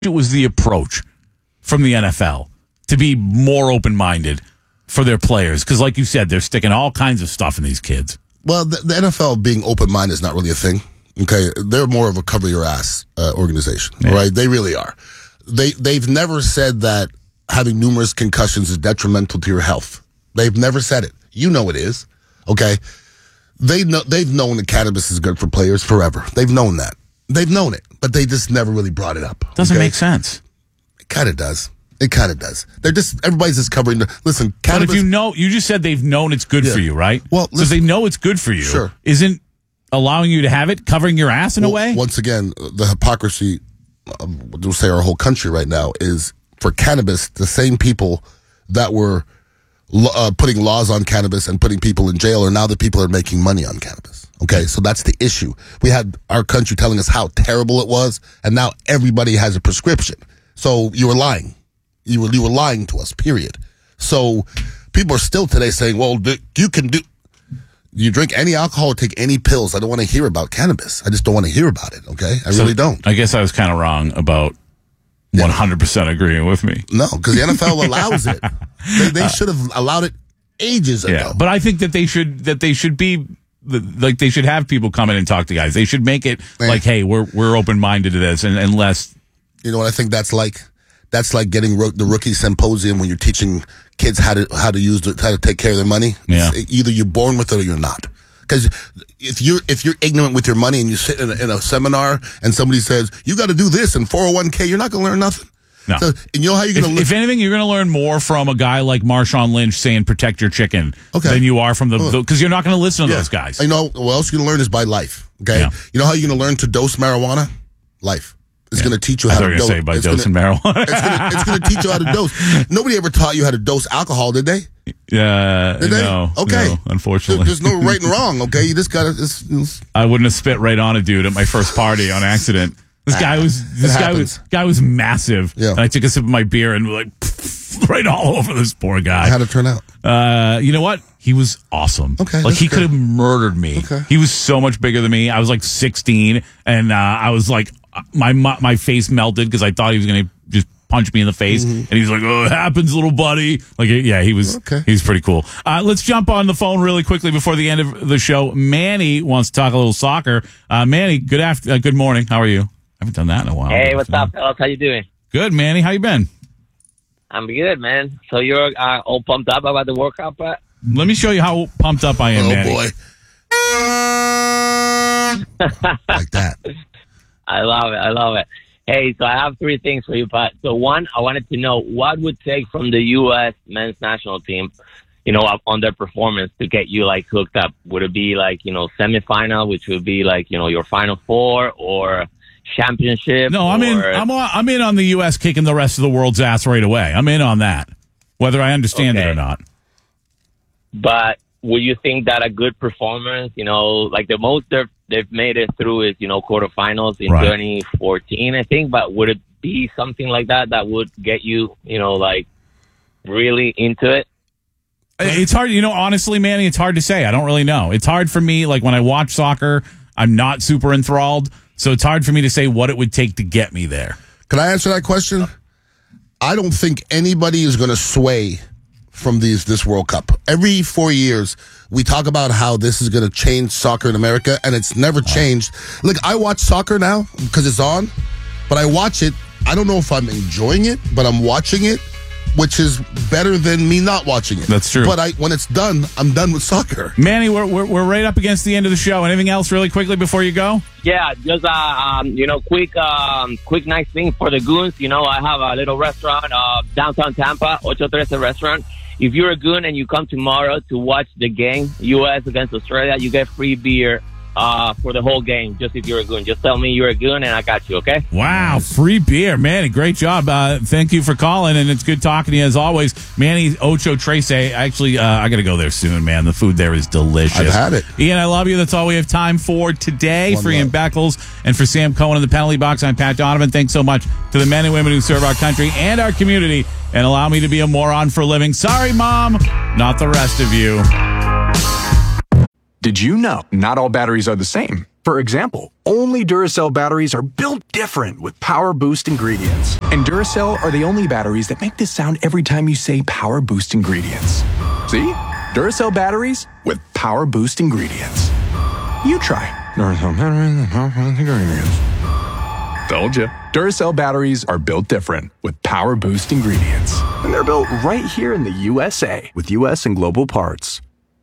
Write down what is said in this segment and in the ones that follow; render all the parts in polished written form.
it was the approach from the NFL to be more open-minded for their players? Because like you said, they're sticking all kinds of stuff in these kids. Well, the NFL being open-minded is not really a thing. Okay, they're more of a cover your ass organization, right? They really are. They've never said that having numerous concussions is detrimental to your health. They've never said it. You know it is. Okay, they've known that cannabis is good for players forever. They've known that. They've known it, but they just never really brought it up. Doesn't make sense. It kind of does. It kind of does. Everybody's just covering listen, cannabis. But if you just said they've known it's good for you, right? Well, listen, so they know it's good for you. Sure. Isn't allowing you to have it covering your ass in a way? Once again, the hypocrisy, we'll say our whole country right now, is for cannabis, the same people that were putting laws on cannabis and putting people in jail are now the people that are making money on cannabis. Okay, so that's the issue. We had our country telling us how terrible it was, and now everybody has a prescription. So you were lying. You were lying to us, period. So people are still today saying, well, you drink any alcohol or take any pills. I don't want to hear about cannabis. I just don't want to hear about it, okay? I really don't. I guess I was kind of wrong about 100% agreeing with me. No, because the NFL allows it. They should have allowed it ages ago. Yeah, but I think that they should be like they should have people come in and talk to guys. They should make it like, hey, we're open-minded to this, and unless you know what I think that's like. That's like getting the rookie symposium when you're teaching kids how to take care of their money. Yeah. Either you're born with it or you're not. Because if you're ignorant with your money and you sit in a seminar and somebody says you got to do this in 401k, you're not going to learn nothing. No. So, and you know how you're going to. If anything, you're going to learn more from a guy like Marshawn Lynch saying "protect your chicken" than you are from because you're not going to listen to those guys. You know what else you're going to learn is by life. Okay. Yeah. You know how you're going to learn to dose marijuana? Life. It's going to teach you how to dose. Say by dosing marijuana. It's going to teach you how to dose. Nobody ever taught you how to dose alcohol, did they? Yeah. Did they? No. Okay. No, unfortunately. There's no right and wrong, okay? You just got to... I wouldn't have spit right on a dude at my first party on accident. This guy was massive. Yeah. And I took a sip of my beer and like right all over this poor guy. How'd it turn out? You know what? He was awesome. Okay. Like he could have murdered me. Okay. He was so much bigger than me. I was like 16 and I was like my face melted because I thought he was going to just punch me in the face. Mm-hmm. And he was like, "Oh, it happens, little buddy." Like, yeah, he was pretty cool. Let's jump on the phone really quickly before the end of the show. Manny wants to talk a little soccer. Manny, good morning. How are you? I haven't done that in a while. Hey, what's up, fellas? How you doing? Good, Manny. How you been? I'm good, man. So you're all pumped up about the World Cup? Let me show you how pumped up I am, Manny. Oh, boy. Like that. I love it. Hey, so I have three things for you, Pat. So one, I wanted to know what would take from the U.S. men's national team, on their performance to get you like hooked up. Would it be like, semifinal, which would be like, your Final Four, or championship? No, I'm in on the U.S. kicking the rest of the world's ass right away. I'm in on that, whether I understand it or not. But would you think that a good performance, like the most they've made it through is, quarterfinals in 2014, I think. But would it be something like that would get you, like really into it? It's hard, honestly, Manny, it's hard to say. I don't really know. It's hard for me. Like when I watch soccer, I'm not super enthralled. So it's hard for me to say what it would take to get me there. Can I answer that question? I don't think anybody is going to sway from this World Cup. Every 4 years, we talk about how this is going to change soccer in America, and it's never changed. Look, I watch soccer now because it's on, but I watch it. I don't know if I'm enjoying it, but I'm watching it, which is better than me not watching it. That's true. But when it's done, I'm done with soccer. Manny, we're right up against the end of the show. Anything else really quickly before you go? Yeah, just quick nice thing for the goons. I have a little restaurant, downtown Tampa, Ocho Trece restaurant. If you're a goon and you come tomorrow to watch the game, U.S. against Australia, you get free beer for the whole game, just if you're a goon. Just tell me you're a goon and I got you, okay? Wow, free beer. Manny, great job. Thank you for calling, and it's good talking to you as always. Manny, Ocho Trece. Actually, I got to go there soon, man. The food there is delicious. I've had it. Ian, I love you. That's all we have time for today. For Ian Beckles and for Sam Cohen in the penalty box, I'm Pat Donovan. Thanks so much to the men and women who serve our country and our community and allow me to be a moron for a living. Sorry, Mom, not the rest of you. Did you know not all batteries are the same? For example, only Duracell batteries are built different with Power Boost ingredients. And Duracell are the only batteries that make this sound every time you say Power Boost ingredients. See? Duracell batteries with Power Boost ingredients. You try. Duracell batteries with Power Boost ingredients. Told you. Duracell batteries are built different with Power Boost ingredients. And they're built right here in the USA with US and global parts.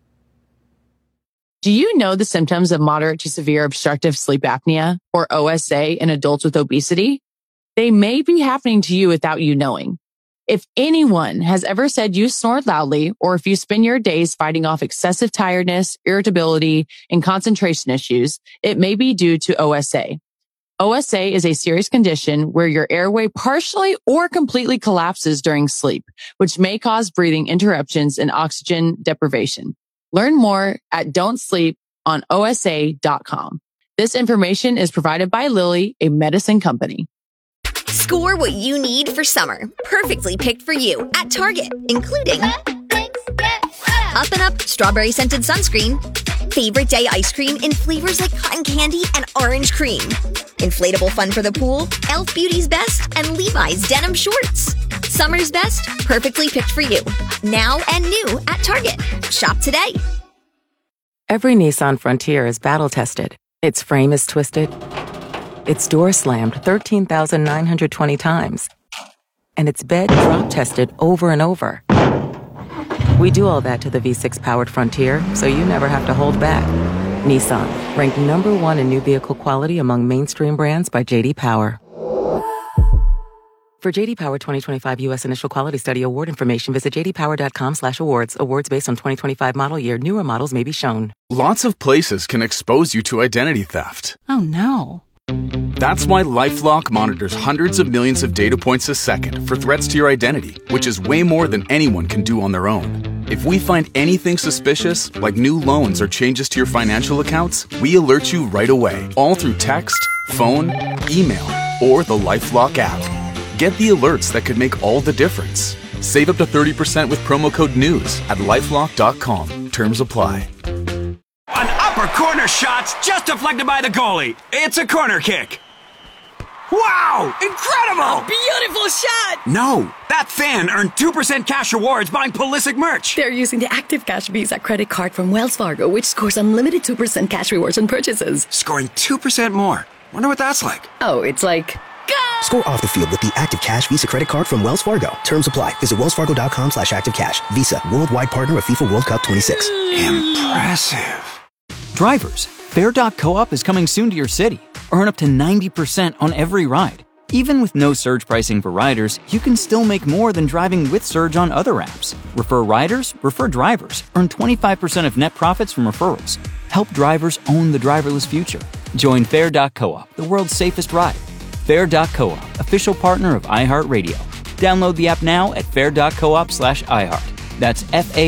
Do you know the symptoms of moderate to severe obstructive sleep apnea, or OSA, in adults with obesity? They may be happening to you without you knowing. If anyone has ever said you snore loudly, or if you spend your days fighting off excessive tiredness, irritability, and concentration issues, it may be due to OSA. OSA is a serious condition where your airway partially or completely collapses during sleep, which may cause breathing interruptions and oxygen deprivation. Learn more at don'tsleeponosa.com. This information is provided by Lilly, a medicine company. Score what you need for summer, perfectly picked for you at Target, including Up and Up strawberry scented sunscreen, favorite day ice cream in flavors like cotton candy and orange cream, inflatable fun for the pool, Elf Beauty's Best, and Levi's denim shorts. Summer's best, perfectly picked for you. Now and new at Target. Shop today. Every Nissan Frontier is battle-tested. Its frame is twisted. Its door slammed 13,920 times. And its bed drop-tested over and over. We do all that to the V6-powered Frontier, so you never have to hold back. Nissan, ranked number 1 in new vehicle quality among mainstream brands by J.D. Power. For J.D. Power 2025 U.S. Initial Quality Study award information, visit jdpower.com/awards. Awards based on 2025 model year. Newer models may be shown. Lots of places can expose you to identity theft. Oh, no. That's why LifeLock monitors hundreds of millions of data points a second for threats to your identity, which is way more than anyone can do on their own. If we find anything suspicious, like new loans or changes to your financial accounts, we alert you right away, all through text, phone, email, or the LifeLock app. Get the alerts that could make all the difference. Save up to 30% with promo code NEWS at LifeLock.com. Terms apply. An upper corner shot's just deflected by the goalie. It's a corner kick. Wow! Incredible! A beautiful shot! No, that fan earned 2% cash rewards buying Pulisic merch. They're using the Active Cash Visa credit card from Wells Fargo, which scores unlimited 2% cash rewards on purchases. Scoring 2% more. Wonder what that's like. Oh, it's like... Go! Score off the field with the Active Cash Visa credit card from Wells Fargo. Terms apply. Visit wellsfargo.com/activecash. Visa, worldwide partner of FIFA World Cup 26. Impressive. Drivers, Fair.coop is coming soon to your city. Earn up to 90% on every ride. Even with no surge pricing for riders, you can still make more than driving with Surge on other apps. Refer riders, refer drivers. Earn 25% of net profits from referrals. Help drivers own the driverless future. Join Fair.coop, the world's safest ride. Fair.coop, official partner of iHeartRadio. Download the app now at fair.coop/iHeart. That's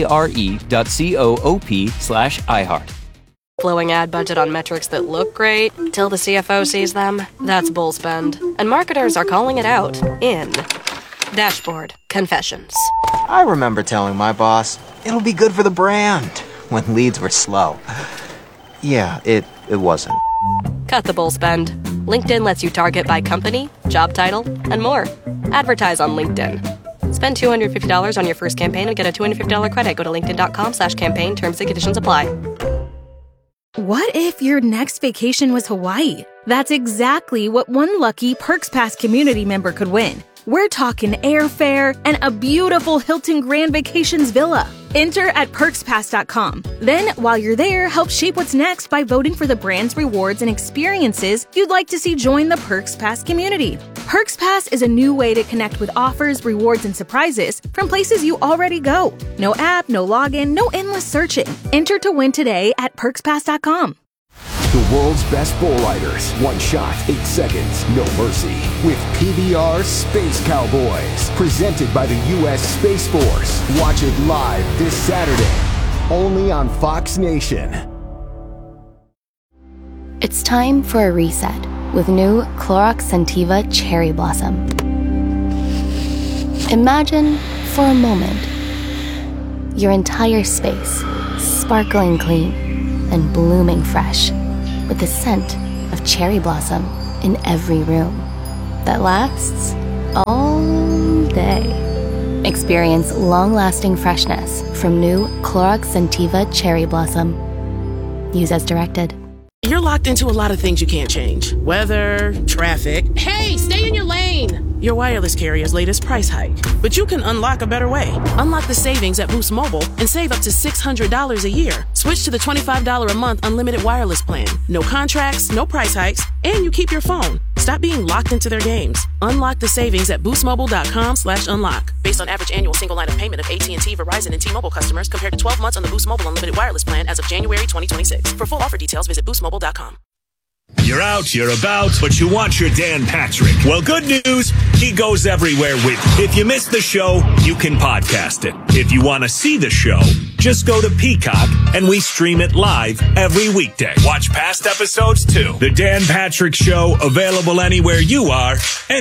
FARE.coop/iHeart. Flowing ad budget on metrics that look great till the CFO sees them. That's bull spend. And marketers are calling it out in Dashboard Confessions. I remember telling my boss, it'll be good for the brand, when leads were slow. Yeah, it wasn't. Cut the bull spend. LinkedIn lets you target by company, job title, and more. Advertise on LinkedIn. Spend $250 on your first campaign and get a $250 credit. Go to linkedin.com/campaign. Terms and conditions apply. What if your next vacation was Hawaii? That's exactly what one lucky Perks Pass community member could win. We're talking airfare and a beautiful Hilton Grand Vacations villa. Enter at PerksPass.com. Then, while you're there, help shape what's next by voting for the brands, rewards, and experiences you'd like to see join the Perks Pass community. Perks Pass is a new way to connect with offers, rewards, and surprises from places you already go. No app, no login, no endless searching. Enter to win today at PerksPass.com. The world's best bulllighters. One shot, 8 seconds, no mercy. With PBR Space Cowboys. Presented by the U.S. Space Force. Watch it live this Saturday. Only on Fox Nation. It's time for a reset with new Clorox Scentiva Cherry Blossom. Imagine, for a moment, your entire space sparkling clean and blooming fresh. with the scent of cherry blossom in every room that lasts all day. Experience long-lasting freshness from new Clorox Scentiva Cherry Blossom. Use as directed. You're locked into a lot of things you can't change. Weather, traffic. Hey, stay in your lane! Your wireless carrier's latest price hike. But you can unlock a better way. Unlock the savings at Boost Mobile and save up to $600 a year. Switch to the $25 a month unlimited wireless plan. No contracts, no price hikes, and you keep your phone. Stop being locked into their games. Unlock the savings at boostmobile.com/unlock. Based on average annual single line of payment of AT&T, Verizon, and T-Mobile customers compared to 12 months on the Boost Mobile unlimited wireless plan as of January 2026. For full offer details, visit boostmobile.com. You're out, you're about, but you want your Dan Patrick. Well, good news, he goes everywhere with you. If you missed the show, you can podcast it. If you want to see the show, just go to Peacock and we stream it live every weekday. Watch past episodes too. The Dan Patrick Show, available anywhere you are.